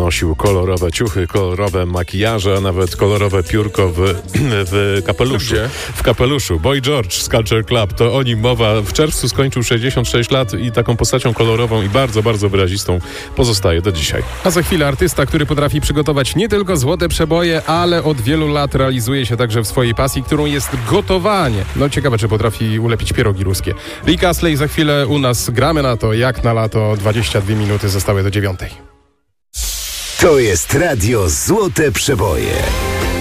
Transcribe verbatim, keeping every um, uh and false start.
nosił kolorowe ciuchy, kolorowe makijaże, a nawet kolorowe piórko w, w kapeluszu. Gdzie? W kapeluszu. Boy George z Culture Club, to o nim mowa. W czerwcu skończył sześćdziesiąt sześć lat i taką postacią kolorową i bardzo, bardzo wyrazistą pozostaje do dzisiaj. A za chwilę artysta, który potrafi przygotować nie tylko złote przeboje, ale od wielu lat realizuje się także w swojej pasji, którą jest gotowanie. No ciekawe, czy potrafi ulepić pierogi ruskie. Rick Astley za chwilę u nas. Gramy na to jak na lato. dwadzieścia dwie minuty zostały do dziewiątej. To jest Radio Złote Przeboje.